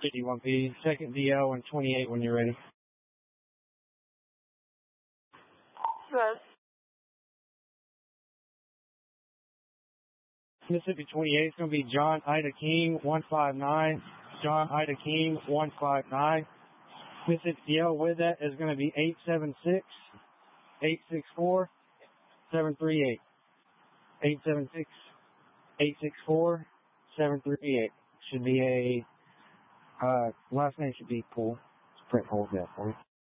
51P, second DL and 28 when you're ready. Yes. Mississippi 28 is going to be John Ida King, 159. John Ida King, 159. Mississippi DL with that is going to be 876, 864, 738. 876, 864, 738. Should be a, last name should be Poole. Print hold that for you.